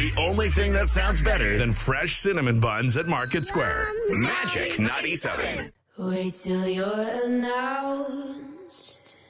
The only thing that sounds better than fresh cinnamon buns at Market Square. Magic 97. Wait till you're announced.